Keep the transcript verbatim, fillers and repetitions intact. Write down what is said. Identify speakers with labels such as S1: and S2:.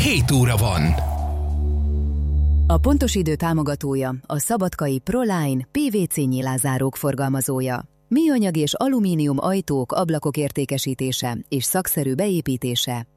S1: hét óra van.
S2: A Pontos Idő támogatója a szabadkai Proline pé vé cé nyilázárók forgalmazója. Műanyag és alumínium ajtók, ablakok értékesítése és szakszerű beépítése